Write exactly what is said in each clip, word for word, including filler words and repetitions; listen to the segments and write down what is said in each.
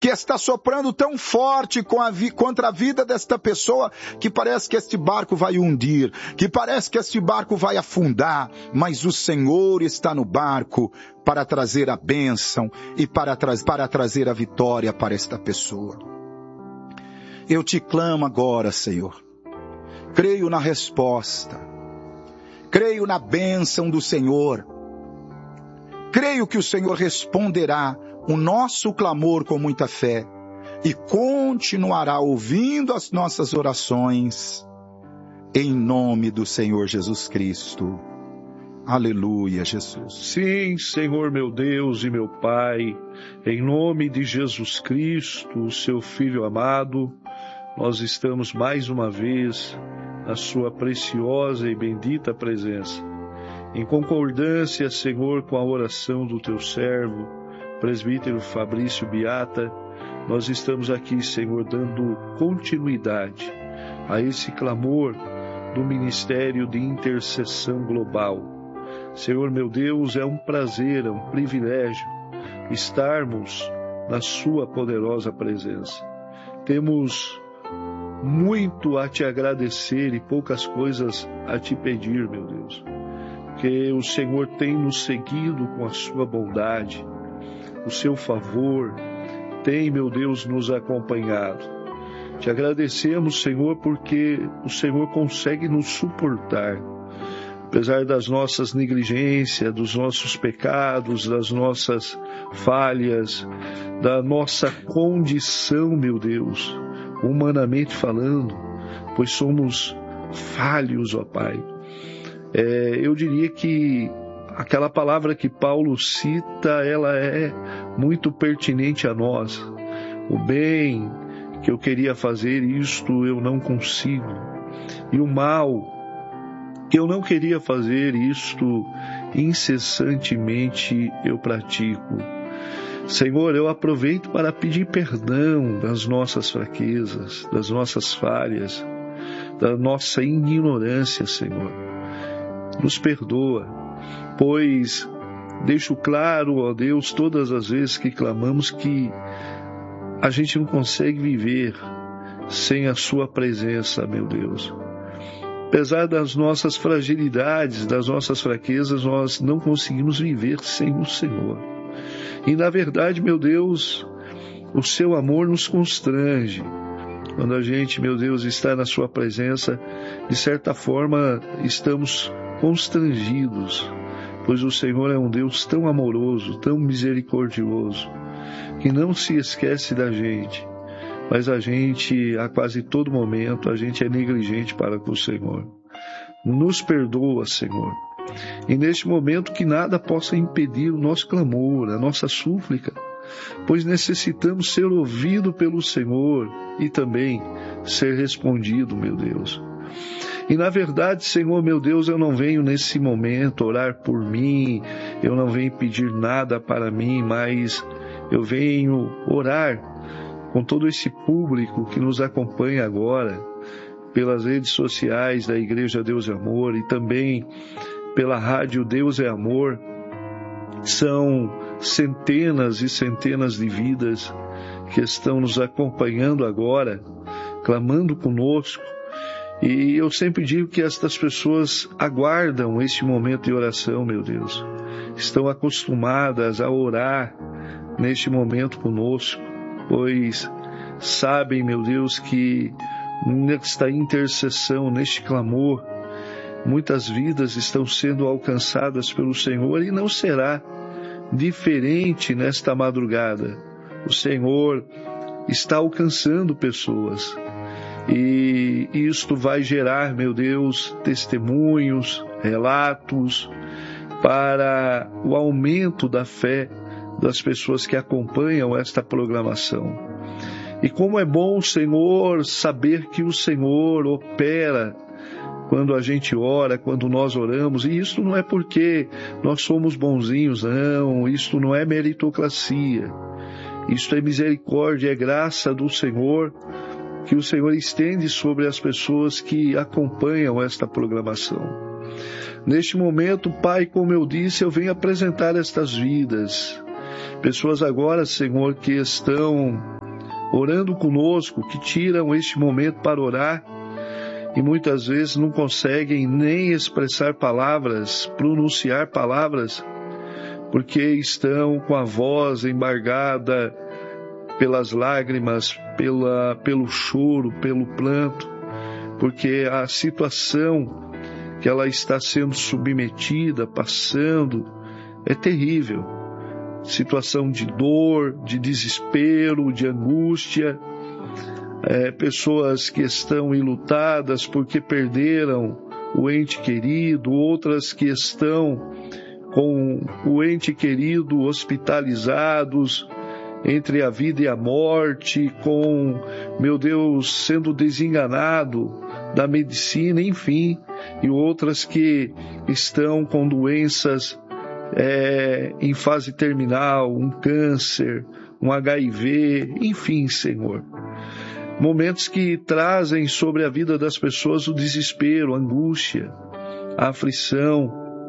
que está soprando tão forte com a vi- contra a vida desta pessoa, que parece que este barco vai hundir, que parece que este barco vai afundar, mas o Senhor está no barco para trazer a bênção e para, tra- para trazer a vitória para esta pessoa. Eu te clamo agora, Senhor. Creio na resposta. Creio na bênção do Senhor. Creio que o Senhor responderá o nosso clamor com muita fé e continuará ouvindo as nossas orações em nome do Senhor Jesus Cristo. Aleluia, Jesus. Sim, Senhor meu Deus e meu Pai, em nome de Jesus Cristo, seu Filho amado, nós estamos mais uma vez na sua preciosa e bendita presença. Em concordância, Senhor, com a oração do teu servo, presbítero Fabrício Beata, nós estamos aqui, Senhor, dando continuidade a esse clamor do Ministério de Intercessão Global. Senhor, meu Deus, é um prazer, é um privilégio estarmos na sua poderosa presença. Temos muito a te agradecer e poucas coisas a te pedir, meu Deus, porque o Senhor tem nos seguido com a sua bondade, o seu favor tem, meu Deus, nos acompanhado. Te agradecemos, Senhor, porque o Senhor consegue nos suportar, apesar das nossas negligências, dos nossos pecados, das nossas falhas, da nossa condição, meu Deus, humanamente falando, pois somos falhos, ó Pai. É, eu diria que aquela palavra que Paulo cita, ela é muito pertinente a nós. O bem que eu queria fazer, isto eu não consigo. E o mal que eu não queria fazer, isto incessantemente eu pratico. Senhor, eu aproveito para pedir perdão das nossas fraquezas, das nossas falhas, da nossa ignorância, Senhor. Nos perdoa, pois deixo claro, ó Deus, todas as vezes que clamamos que a gente não consegue viver sem a sua presença, meu Deus. Apesar das nossas fragilidades, das nossas fraquezas, nós não conseguimos viver sem o Senhor. E na verdade, meu Deus, o seu amor nos constrange. Quando a gente, meu Deus, está na sua presença, de certa forma estamos constrangidos, pois o Senhor é um Deus tão amoroso, tão misericordioso, que não se esquece da gente, mas a gente, a quase todo momento, a gente é negligente para com o Senhor. Nos perdoa, Senhor. E neste momento que nada possa impedir o nosso clamor, a nossa súplica, pois necessitamos ser ouvido pelo Senhor e também ser respondido, meu Deus. E na verdade, Senhor, meu Deus, eu não venho nesse momento orar por mim, eu não venho pedir nada para mim, mas eu venho orar com todo esse público que nos acompanha agora, pelas redes sociais da Igreja Deus é Amor e também pela rádio Deus é Amor. São centenas e centenas de vidas que estão nos acompanhando agora, clamando conosco. E eu sempre digo que estas pessoas aguardam este momento de oração, meu Deus. Estão acostumadas a orar neste momento conosco, pois sabem, meu Deus, que nesta intercessão, neste clamor, muitas vidas estão sendo alcançadas pelo Senhor e não será diferente nesta madrugada. O Senhor está alcançando pessoas. E isto vai gerar, meu Deus, testemunhos, relatos para o aumento da fé das pessoas que acompanham esta programação. E como é bom, Senhor, saber que o Senhor opera quando a gente ora, quando nós oramos. E isso não é porque nós somos bonzinhos, não. Isto não é meritocracia. Isto é misericórdia, é graça do Senhor, que o Senhor estende sobre as pessoas que acompanham esta programação. Neste momento, Pai, como eu disse, eu venho apresentar estas vidas. Pessoas agora, Senhor, que estão orando conosco, que tiram este momento para orar e muitas vezes não conseguem nem expressar palavras, pronunciar palavras, porque estão com a voz embargada pelas lágrimas, pela, pelo choro, pelo pranto, porque a situação que ela está sendo submetida, passando, é terrível. Situação de dor, de desespero, de angústia, é, pessoas que estão enlutadas porque perderam o ente querido, outras que estão com o ente querido hospitalizados entre a vida e a morte, com, meu Deus, sendo desenganado da medicina, enfim, e outras que estão com doenças É, em fase terminal, um câncer, um agá i vê, enfim, Senhor. Momentos que trazem sobre a vida das pessoas o desespero, a angústia, a aflição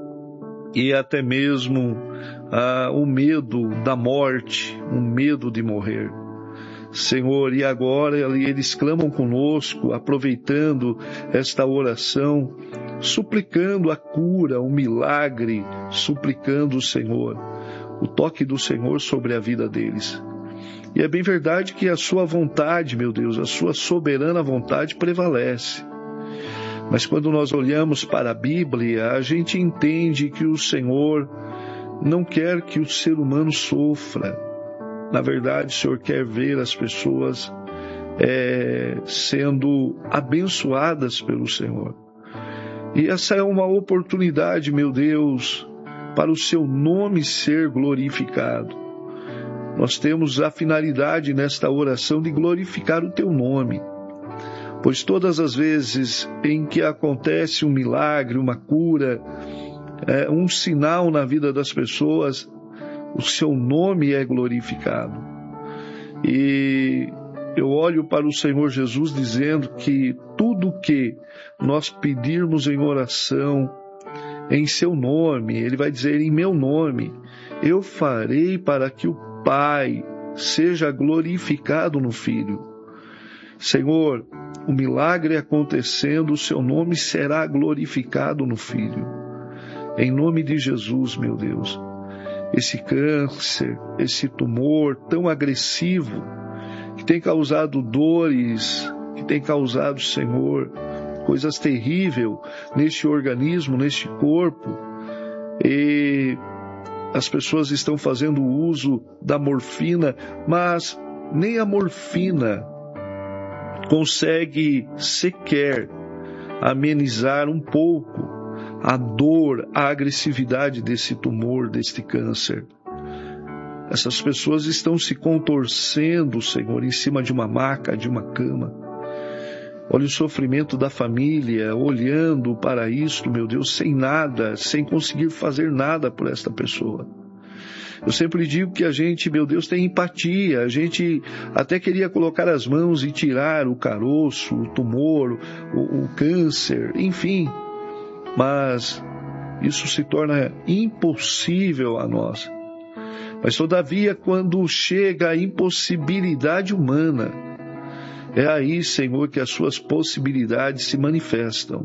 e até mesmo ah, o medo da morte, o medo de morrer. Senhor, e agora eles clamam conosco, aproveitando esta oração, suplicando a cura, o milagre, suplicando o Senhor, o toque do Senhor sobre a vida deles. E é bem verdade que a sua vontade, meu Deus, a sua soberana vontade prevalece. Mas quando nós olhamos para a Bíblia, a gente entende que o Senhor não quer que o ser humano sofra. Na verdade, o Senhor quer ver as pessoas é, sendo abençoadas pelo Senhor. E essa é uma oportunidade, meu Deus, para o seu nome ser glorificado. Nós temos a finalidade nesta oração de glorificar o teu nome. Pois todas as vezes em que acontece um milagre, uma cura, é, um sinal na vida das pessoas, o seu nome é glorificado. E eu olho para o Senhor Jesus dizendo que tudo que nós pedirmos em oração, em seu nome, Ele vai dizer em meu nome, eu farei para que o Pai seja glorificado no Filho. Senhor, o milagre acontecendo, o seu nome será glorificado no Filho. Em nome de Jesus, meu Deus. Esse câncer, esse tumor tão agressivo, que tem causado dores, que tem causado, Senhor, coisas terríveis neste organismo, neste corpo, e as pessoas estão fazendo uso da morfina, mas nem a morfina consegue sequer amenizar um pouco a dor, a agressividade desse tumor, deste câncer. Essas pessoas estão se contorcendo, Senhor, em cima de uma maca, de uma cama. Olha o sofrimento da família, olhando para isto, meu Deus, sem nada, sem conseguir fazer nada por esta pessoa. Eu sempre digo que a gente, meu Deus, tem empatia. A gente até queria colocar as mãos e tirar o caroço, o tumor, o, o câncer, enfim. Mas isso se torna impossível a nós. Mas todavia, quando chega a impossibilidade humana, é aí, Senhor, que as suas possibilidades se manifestam.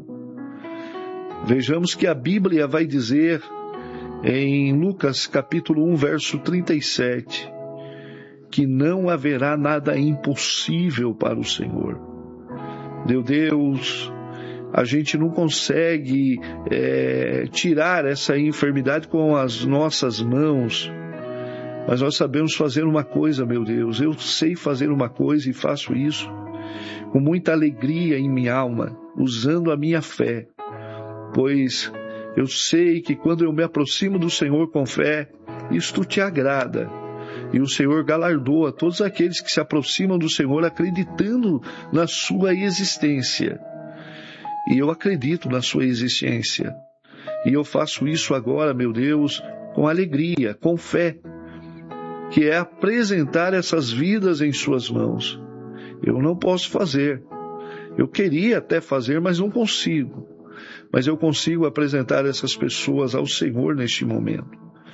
Vejamos que a Bíblia vai dizer em Lucas capítulo um, verso trinta e sete, que não haverá nada impossível para o Senhor. Meu Deus, a gente não consegue é, tirar essa enfermidade com as nossas mãos, mas nós sabemos fazer uma coisa, meu Deus. Eu sei fazer uma coisa e faço isso com muita alegria em minha alma, usando a minha fé, pois eu sei que quando eu me aproximo do Senhor com fé, isto te agrada. E o Senhor galardoa todos aqueles que se aproximam do Senhor acreditando na sua existência. E eu acredito na sua existência. E eu faço isso agora, meu Deus, com alegria, com fé, que é apresentar essas vidas em suas mãos. Eu não posso fazer. Eu queria até fazer, mas não consigo. Mas eu consigo apresentar essas pessoas ao Senhor neste momento.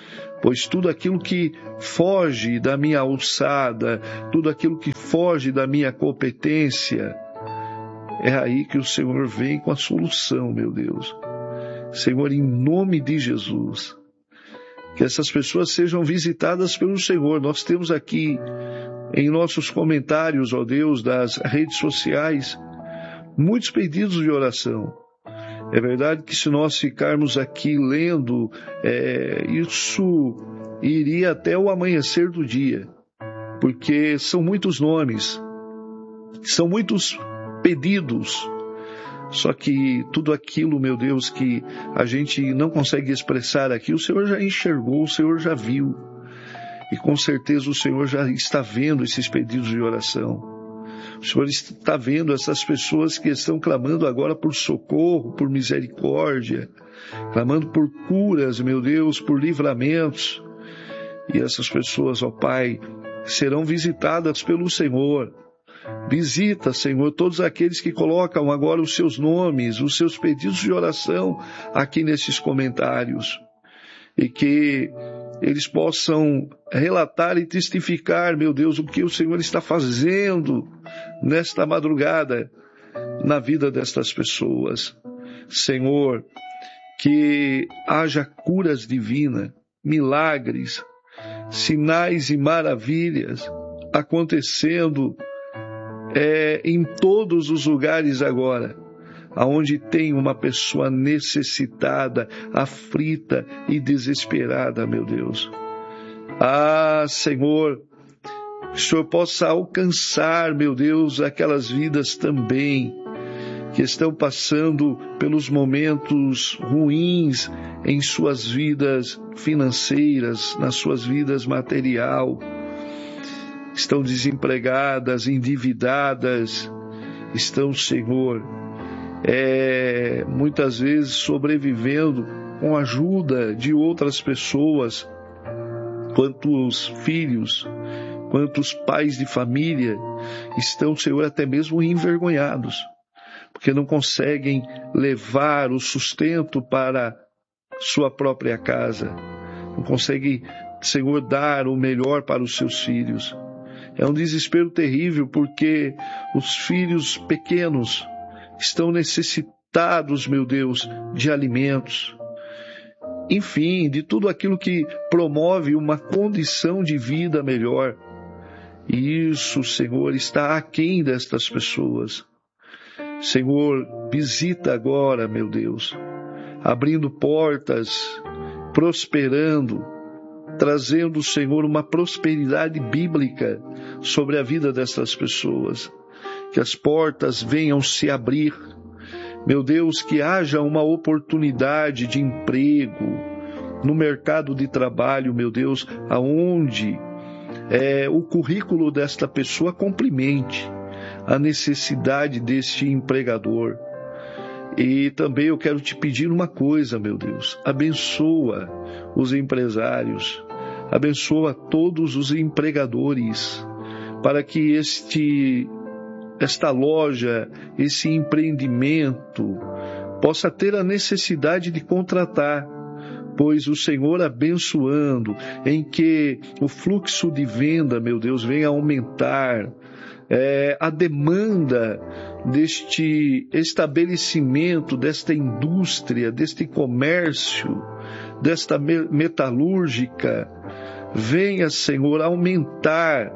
pois tudo aquilo que foge da minha alçada, tudo aquilo que foge da minha competência, é aí que o Senhor vem com a solução, meu Deus. Senhor, em nome de Jesus, que essas pessoas sejam visitadas pelo Senhor. Nós temos aqui em nossos comentários, ó Deus, das redes sociais, muitos pedidos de oração. É verdade que se nós ficarmos aqui lendo, é, isso iria até o amanhecer do dia, porque são muitos nomes, são muitos pedidos, só que tudo aquilo, meu Deus, que a gente não consegue expressar aqui, o Senhor já enxergou, o Senhor já viu, e com certeza o Senhor já está vendo esses pedidos de oração. O Senhor está vendo essas pessoas que estão clamando agora por socorro, por misericórdia, clamando por curas, meu Deus, por livramentos. E essas pessoas, ó Pai, serão visitadas pelo Senhor. Visita, Senhor, todos aqueles que colocam agora os seus nomes, os seus pedidos de oração aqui nesses comentários. E que eles possam relatar e testificar, meu Deus, o que o Senhor está fazendo nesta madrugada na vida destas pessoas. Senhor, que haja curas divinas, milagres, sinais e maravilhas acontecendo é, em todos os lugares agora, aonde tem uma pessoa necessitada, aflita e desesperada, meu Deus. Ah, Senhor, que o Senhor possa alcançar, meu Deus, aquelas vidas também que estão passando pelos momentos ruins em suas vidas financeiras, nas suas vidas material, estão desempregadas, endividadas, estão, Senhor, É, muitas vezes sobrevivendo com a ajuda de outras pessoas, quantos filhos, quantos pais de família estão, Senhor, até mesmo envergonhados, porque não conseguem levar o sustento para sua própria casa, não conseguem, Senhor, dar o melhor para os seus filhos. É um desespero terrível, porque os filhos pequenos estão necessitados, meu Deus, de alimentos. Enfim, de tudo aquilo que promove uma condição de vida melhor. E isso, Senhor, está aquém destas pessoas. Senhor, visita agora, meu Deus, abrindo portas, prosperando, trazendo, Senhor, uma prosperidade bíblica sobre a vida destas pessoas. Que as portas venham se abrir, meu Deus, que haja uma oportunidade de emprego no mercado de trabalho, meu Deus, aonde é, o currículo desta pessoa complemente a necessidade deste empregador. E também eu quero te pedir uma coisa, meu Deus, abençoa os empresários, abençoa todos os empregadores, para que este esta loja, esse empreendimento, possa ter a necessidade de contratar, pois o Senhor abençoando, em que o fluxo de venda, meu Deus, venha aumentar, é, a demanda deste estabelecimento, desta indústria, deste comércio, desta metalúrgica, venha, Senhor, aumentar.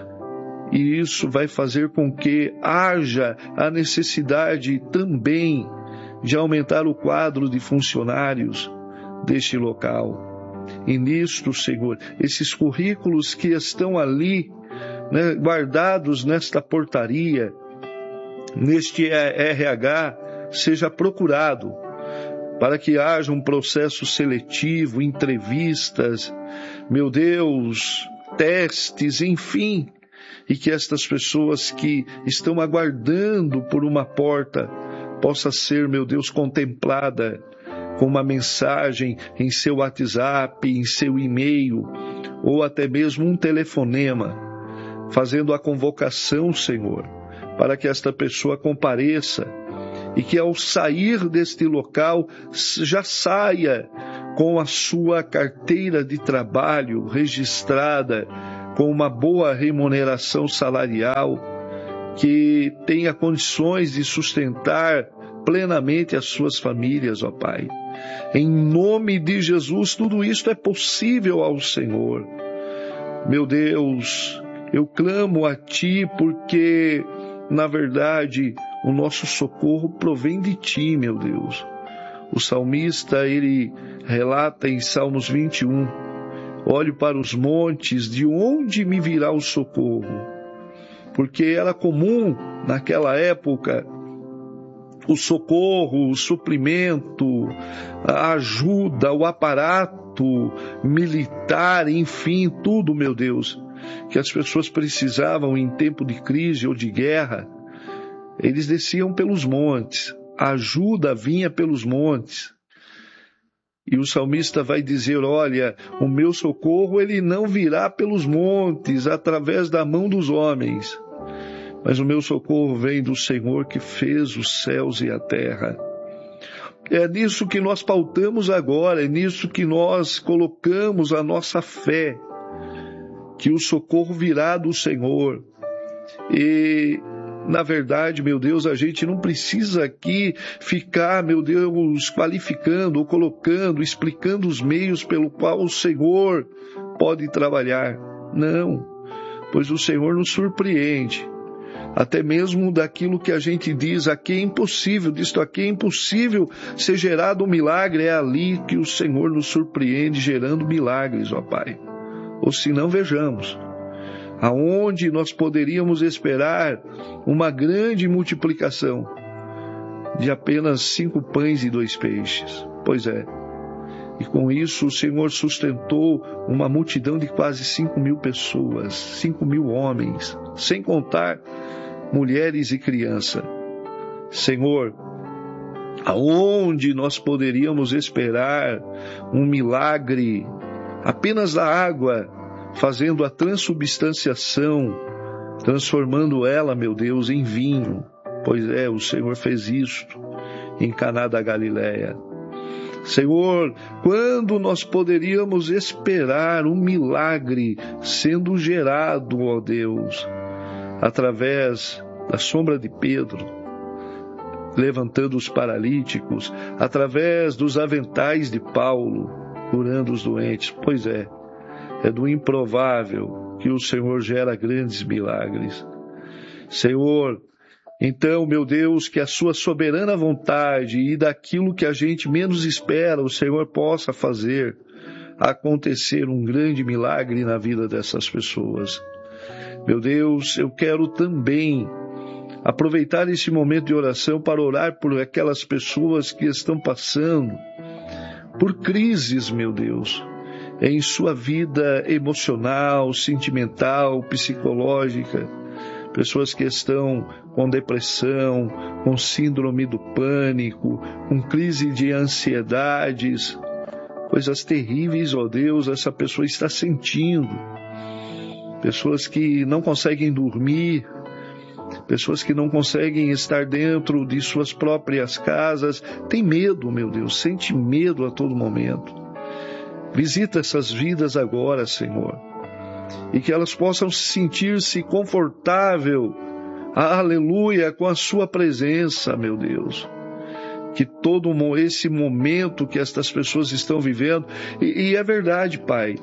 E isso vai fazer com que haja a necessidade também de aumentar o quadro de funcionários deste local. E nisto, Senhor, esses currículos que estão ali, né, guardados nesta portaria, neste R H, seja procurado, para que haja um processo seletivo, entrevistas, meu Deus, testes, enfim, e que estas pessoas que estão aguardando por uma porta possa ser, meu Deus, contemplada com uma mensagem em seu WhatsApp, em seu e-mail, ou até mesmo um telefonema, fazendo a convocação, Senhor, para que esta pessoa compareça e que ao sair deste local já saia com a sua carteira de trabalho registrada, com uma boa remuneração salarial, que tenha condições de sustentar plenamente as suas famílias, ó Pai. Em nome de Jesus, tudo isso é possível ao Senhor. Meu Deus, eu clamo a Ti porque, na verdade, o nosso socorro provém de Ti, meu Deus. O salmista, ele relata em Salmos vinte e um, olho para os montes, de onde me virá o socorro? Porque era comum, naquela época, o socorro, o suprimento, a ajuda, o aparato militar, enfim, tudo, meu Deus, que as pessoas precisavam em tempo de crise ou de guerra, eles desciam pelos montes, a ajuda vinha pelos montes. E o salmista vai dizer, olha, o meu socorro ele não virá pelos montes, através da mão dos homens, mas o meu socorro vem do Senhor que fez os céus e a terra. É nisso que nós pautamos agora, é nisso que nós colocamos a nossa fé, que o socorro virá do Senhor. E, na verdade, meu Deus, a gente não precisa aqui ficar, meu Deus, qualificando ou colocando, explicando os meios pelo qual o Senhor pode trabalhar. Não, pois o Senhor nos surpreende. Até mesmo daquilo que a gente diz, aqui é impossível, disto aqui é impossível ser gerado um milagre, é ali que o Senhor nos surpreende, gerando milagres, ó Pai. Ou se não, vejamos, aonde nós poderíamos esperar uma grande multiplicação de apenas cinco pães e dois peixes. Pois é, e com isso o Senhor sustentou uma multidão de quase cinco mil pessoas, cinco mil homens, sem contar mulheres e crianças. Senhor, aonde nós poderíamos esperar um milagre apenas da água, fazendo a transubstanciação, transformando ela, meu Deus, em vinho? Pois é, o Senhor fez isto em Caná da Galileia. Senhor, quando nós poderíamos esperar um milagre sendo gerado, ó Deus, através da sombra de Pedro, levantando os paralíticos, através dos aventais de Paulo, curando os doentes? Pois é, é do improvável que o Senhor gera grandes milagres. Senhor, então, meu Deus, que a sua soberana vontade e daquilo que a gente menos espera, o Senhor possa fazer acontecer um grande milagre na vida dessas pessoas. Meu Deus, eu quero também aproveitar esse momento de oração para orar por aquelas pessoas que estão passando por crises, meu Deus, em sua vida emocional, sentimental, psicológica. Pessoas que estão com depressão, com síndrome do pânico, com crise de ansiedades, coisas terríveis, ó Deus, essa pessoa está sentindo. Pessoas que não conseguem dormir, pessoas que não conseguem estar dentro de suas próprias casas, tem medo, meu Deus, sente medo a todo momento. Visita essas vidas agora, Senhor, e que elas possam sentir-se confortável, aleluia, com a sua presença, meu Deus. Que todo esse momento que estas pessoas estão vivendo, e, e é verdade, Pai,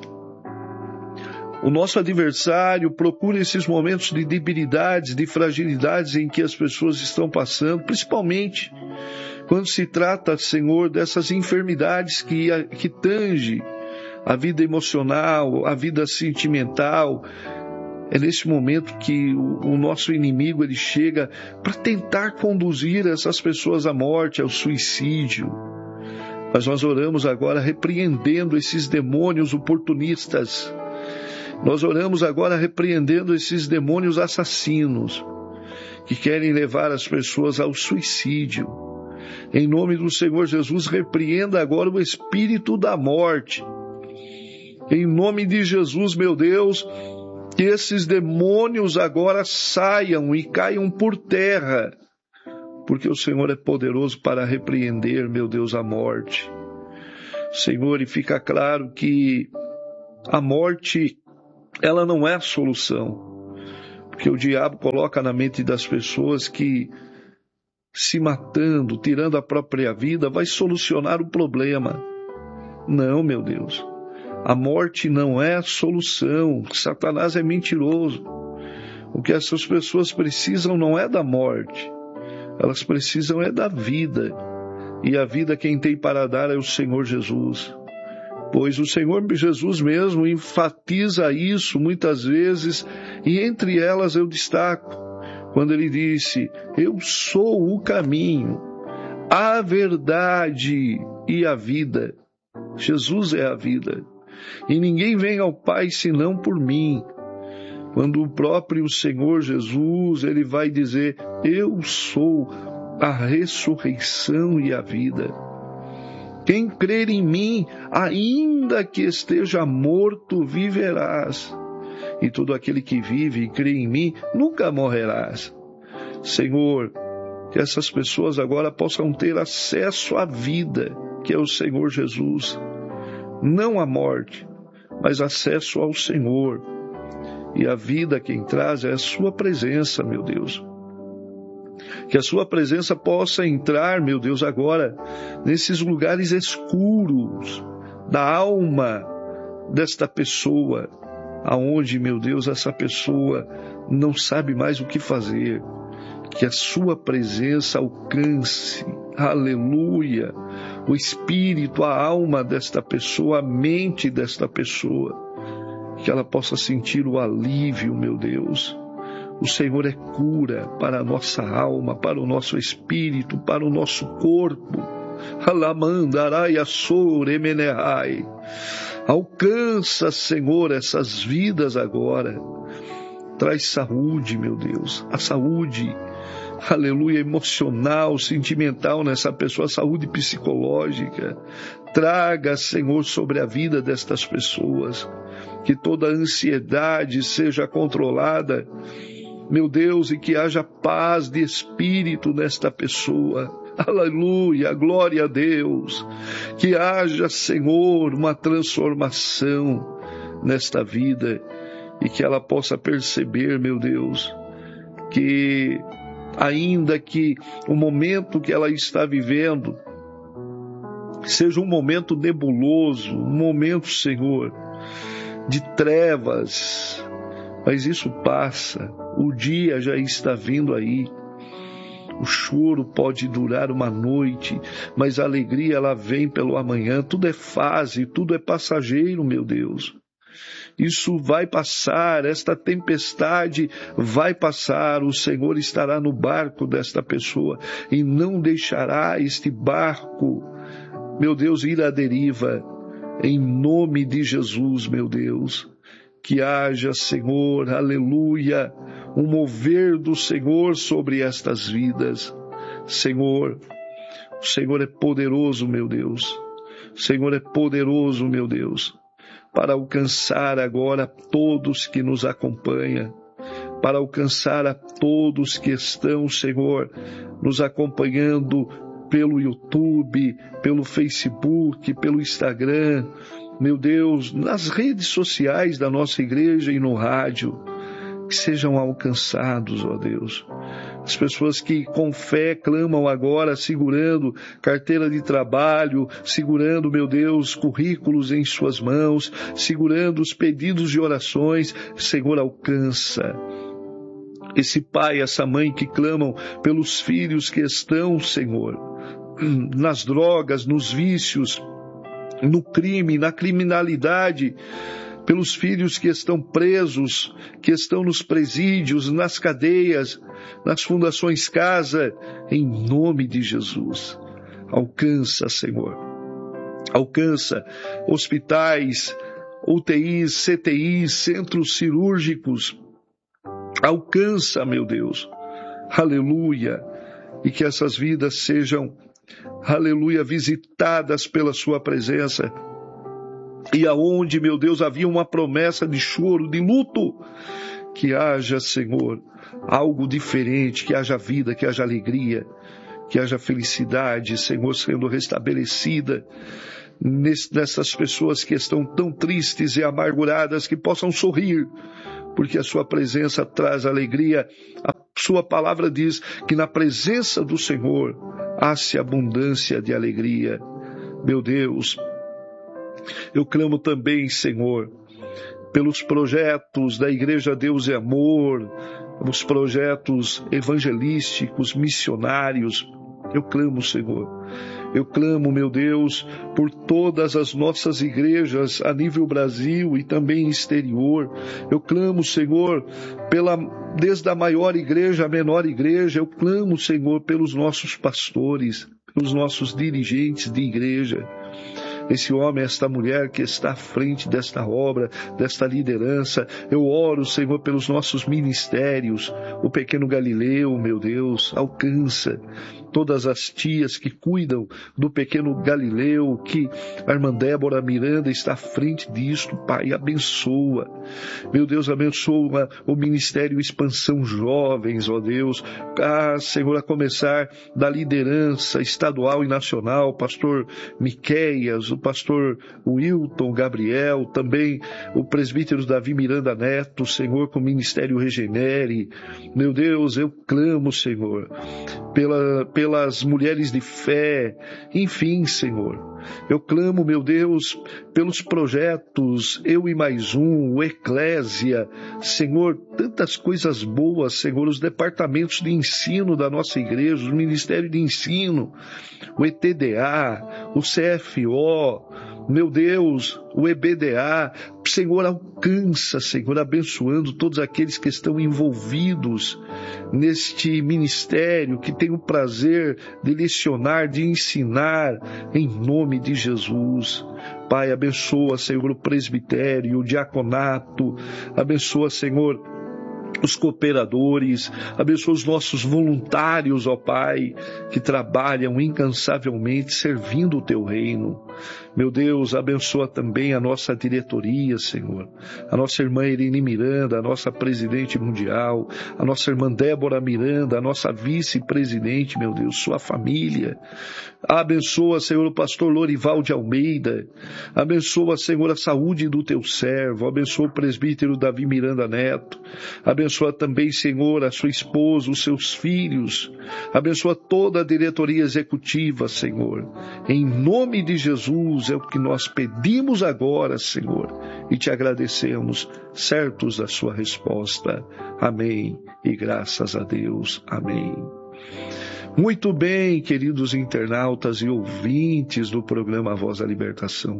o nosso adversário procura esses momentos de debilidades, de fragilidades em que as pessoas estão passando, principalmente quando se trata, Senhor, dessas enfermidades que, que tange a vida emocional, a vida sentimental. É nesse momento que o, o nosso inimigo ele chega para tentar conduzir essas pessoas à morte, ao suicídio. Mas nós oramos agora repreendendo esses demônios oportunistas. Nós oramos agora repreendendo esses demônios assassinos que querem levar as pessoas ao suicídio. Em nome do Senhor Jesus, repreenda agora o espírito da morte. Em nome de Jesus, meu Deus, que esses demônios agora saiam e caiam por terra, porque o Senhor é poderoso para repreender, meu Deus, a morte. Senhor, e fica claro que a morte, ela não é a solução, porque o diabo coloca na mente das pessoas que se matando, tirando a própria vida, vai solucionar o problema. Não, meu Deus, a morte não é a solução. Satanás é mentiroso. O que essas pessoas precisam não é da morte, elas precisam é da vida. E a vida quem tem para dar é o Senhor Jesus. Pois o Senhor Jesus mesmo enfatiza isso muitas vezes, e entre elas eu destaco, quando ele disse, eu sou o caminho, a verdade e a vida. Jesus é a vida. E ninguém vem ao Pai senão por mim. Quando o próprio Senhor Jesus, ele vai dizer, eu sou a ressurreição e a vida. Quem crer em mim, ainda que esteja morto, viverás. E todo aquele que vive e crê em mim, nunca morrerás. Senhor, que essas pessoas agora possam ter acesso à vida, que é o Senhor Jesus. Não à morte, mas acesso ao Senhor. E a vida quem traz é a sua presença, meu Deus. Que a sua presença possa entrar, meu Deus, agora, nesses lugares escuros da alma desta pessoa, aonde, meu Deus, essa pessoa não sabe mais o que fazer. Que a sua presença alcance, aleluia, o espírito, a alma desta pessoa, a mente desta pessoa, que ela possa sentir o alívio, meu Deus. O Senhor é cura para a nossa alma, para o nosso espírito, para o nosso corpo. Alcança, Senhor, essas vidas agora. Traz saúde, meu Deus, a saúde, aleluia, emocional, sentimental nessa pessoa, saúde psicológica. Traga, Senhor, sobre a vida destas pessoas, que toda ansiedade seja controlada, meu Deus, e que haja paz de espírito nesta pessoa. Aleluia, glória a Deus. Que haja, Senhor, uma transformação nesta vida e que ela possa perceber, meu Deus, que ainda que o momento que ela está vivendo seja um momento nebuloso, um momento, Senhor, de trevas, mas isso passa, o dia já está vindo aí. O choro pode durar uma noite, mas a alegria ela vem pelo amanhã. Tudo é fase, tudo é passageiro, meu Deus. Isso vai passar, esta tempestade vai passar, o Senhor estará no barco desta pessoa e não deixará este barco, meu Deus, ir à deriva. Em nome de Jesus, meu Deus, que haja, Senhor, aleluia, um mover do Senhor sobre estas vidas. Senhor, o Senhor é poderoso, meu Deus. O Senhor é poderoso, meu Deus, para alcançar agora todos que nos acompanham, para alcançar a todos que estão, Senhor, nos acompanhando pelo YouTube, pelo Facebook, pelo Instagram, meu Deus, nas redes sociais da nossa igreja e no rádio, que sejam alcançados, ó Deus. As pessoas que com fé clamam agora, segurando carteira de trabalho, segurando, meu Deus, currículos em suas mãos, segurando os pedidos de orações, Senhor, alcança esse pai, essa mãe que clamam pelos filhos que estão, Senhor, nas drogas, nos vícios, no crime, na criminalidade, pelos filhos que estão presos, que estão nos presídios, nas cadeias, nas fundações casa, em nome de Jesus. Alcança, Senhor. Alcança hospitais, U T Is, C T Is, centros cirúrgicos. Alcança, meu Deus. Aleluia. E que essas vidas sejam, aleluia, visitadas pela sua presença. E aonde, meu Deus, havia uma promessa de choro, de luto, que haja, Senhor, algo diferente, que haja vida, que haja alegria, que haja felicidade, Senhor, sendo restabelecida nessas pessoas que estão tão tristes e amarguradas, que possam sorrir, porque a sua presença traz alegria. A sua palavra diz que na presença do Senhor há-se abundância de alegria. Meu Deus, eu clamo também, Senhor, pelos projetos da Igreja Deus e Amor, os projetos evangelísticos, missionários. Eu clamo, Senhor. Eu clamo, meu Deus, por todas as nossas igrejas a nível Brasil e também exterior. Eu clamo, Senhor, pela, desde a maior igreja à menor igreja. Eu clamo, Senhor, pelos nossos pastores, pelos nossos dirigentes de igreja. Esse homem, esta mulher que está à frente desta obra, desta liderança. Eu oro, Senhor, pelos nossos ministérios. O pequeno Galileu, meu Deus, alcança todas as tias que cuidam do pequeno Galileu, que a irmã Débora Miranda está à frente disto. Pai, abençoa. Meu Deus, abençoa o Ministério Expansão Jovens, ó Deus. Ah, Senhor, a começar da liderança estadual e nacional, pastor Miqueias, o pastor Wilton Gabriel, também o presbítero Davi Miranda Neto, Senhor, com o Ministério Regenere. Meu Deus, eu clamo, Senhor, pela, pelas mulheres de fé, enfim, Senhor. Eu clamo, meu Deus, pelos projetos Eu e Mais Um, o Eclésia, Senhor, tantas coisas boas, Senhor, os departamentos de ensino da nossa igreja, o Ministério de Ensino, o E T D A, o C F O, meu Deus, o E B D A, Senhor, alcança, Senhor, abençoando todos aqueles que estão envolvidos neste ministério, que tem o prazer de lecionar, de ensinar, em nome de Jesus. Pai, abençoa, Senhor, o presbitério, o diaconato, abençoa, Senhor, os cooperadores, abençoa os nossos voluntários, ó Pai, que trabalham incansavelmente servindo o Teu reino. Meu Deus, abençoa também a nossa diretoria, Senhor, a nossa irmã Irene Miranda, a nossa presidente mundial, a nossa irmã Débora Miranda, a nossa vice-presidente, meu Deus, sua família. Abençoa, Senhor, o pastor Lorival de Almeida. Abençoa, Senhor, a saúde do Teu servo. Abençoa o presbítero Davi Miranda Neto. Abençoa também, Senhor, a sua esposa, os seus filhos. Abençoa toda a diretoria executiva, Senhor. Em nome de Jesus é o que nós pedimos agora, Senhor, e Te agradecemos, certos da sua resposta. Amém. E graças a Deus. Amém. Muito bem, queridos internautas e ouvintes do programa Voz da Libertação.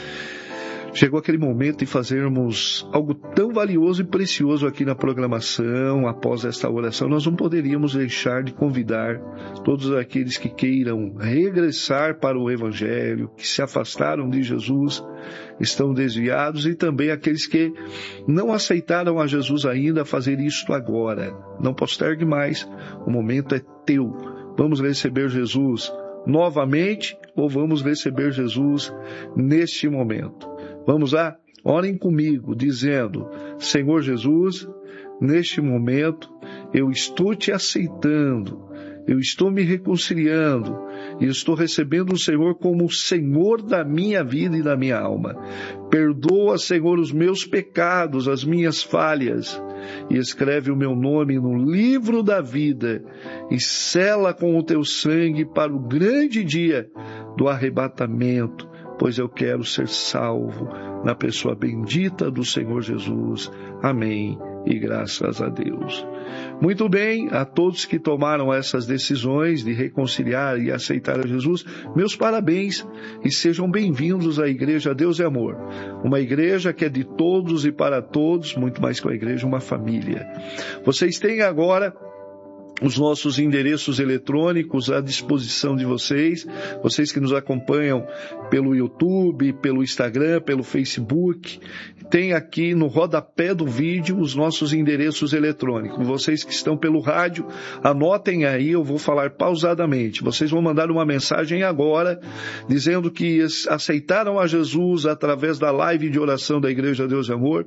Chegou aquele momento de fazermos algo tão valioso e precioso aqui na programação. Após esta oração, nós não poderíamos deixar de convidar todos aqueles que queiram regressar para o Evangelho, que se afastaram de Jesus, estão desviados, e também aqueles que não aceitaram a Jesus ainda, a fazer isto agora. Não postergue mais, o momento é teu. Vamos receber Jesus novamente ou vamos receber Jesus neste momento? Vamos lá? Orem comigo, dizendo: Senhor Jesus, neste momento eu estou Te aceitando, eu estou me reconciliando e estou recebendo o Senhor como o Senhor da minha vida e da minha alma. Perdoa, Senhor, os meus pecados, as minhas falhas, e escreve o meu nome no livro da vida e sela com o Teu sangue para o grande dia do arrebatamento, pois eu quero ser salvo na pessoa bendita do Senhor Jesus. Amém. E graças a Deus. Muito bem, a todos que tomaram essas decisões de reconciliar e aceitar a Jesus, meus parabéns e sejam bem-vindos à Igreja Deus é Amor. Uma igreja que é de todos e para todos, muito mais que uma igreja, uma família. Vocês têm agora os nossos endereços eletrônicos à disposição de vocês, vocês que nos acompanham pelo YouTube, pelo Instagram, pelo Facebook. Tem aqui no rodapé do vídeo os nossos endereços eletrônicos. Vocês que estão pelo rádio, anotem aí, eu vou falar pausadamente. Vocês vão mandar uma mensagem agora, dizendo que aceitaram a Jesus através da live de oração da Igreja Deus e Amor,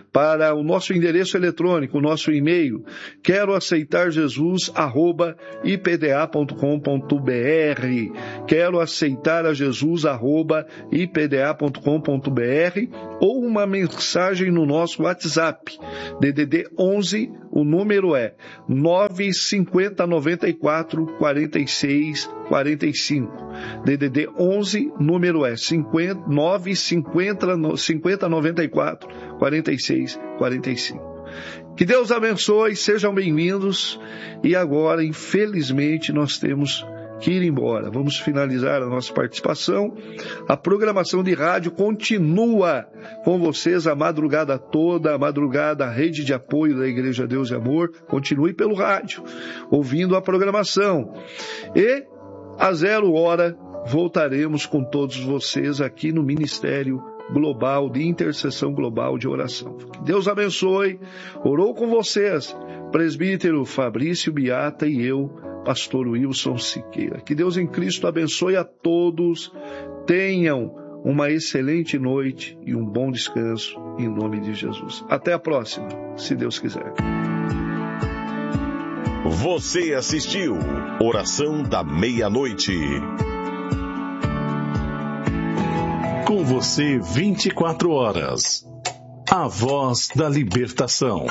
para o nosso endereço eletrônico, o nosso e-mail, quero aceitar Jesus, arroba i p d a ponto com ponto b r, quero aceitar a Jesus, arroba i p d a ponto com ponto b r, ou uma mensagem no nosso WhatsApp, D D D onze, o número é nove cinco zero nove quatro quatro seis quatro cinco, D D D onze, número é nove cinco zero nove quatro quatro seis quatro cinco. Que Deus abençoe, sejam bem-vindos. E agora, infelizmente, nós temos que ir embora. Vamos finalizar a nossa participação. A programação de rádio continua com vocês a madrugada toda, a madrugada, a rede de apoio da Igreja Deus e Amor. Continue pelo rádio, ouvindo a programação. E, a zero hora, voltaremos com todos vocês aqui no Ministério Global de Intercessão Global de Oração. Que Deus abençoe. Orou com vocês, presbítero Fabrício Biata e eu, pastor Wilson Siqueira. Que Deus em Cristo abençoe a todos. Tenham uma excelente noite e um bom descanso em nome de Jesus. Até a próxima, se Deus quiser. Você assistiu Oração da Meia-Noite. Com você vinte e quatro horas. A voz da libertação.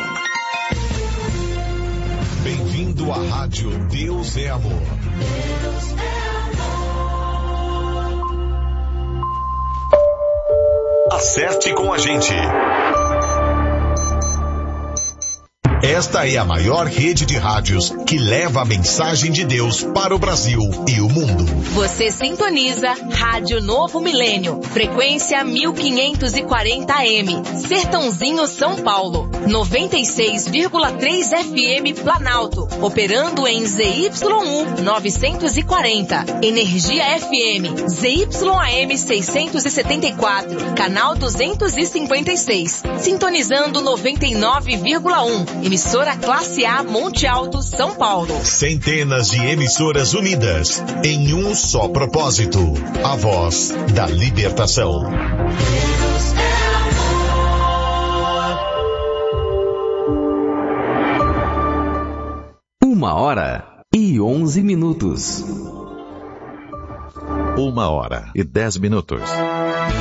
Bem-vindo à Rádio Deus é Amor. Deus é amor. Acerte com a gente. Esta é a maior rede de rádios que leva a mensagem de Deus para o Brasil e o mundo. Você sintoniza Rádio Novo Milênio, frequência mil quinhentos e quarenta A M, Sertãozinho, São Paulo, noventa e seis vírgula três F M Planalto, operando em Z Y um novecentos e quarenta, Energia F M, Z Y A M seiscentos e setenta e quatro, canal duzentos e cinquenta e seis, sintonizando noventa e nove vírgula um, emissora Classe A Monte Alto, São Paulo. Centenas de emissoras unidas em um só propósito, a voz da libertação. Deus é amor. Uma hora e onze minutos. Uma hora e dez minutos.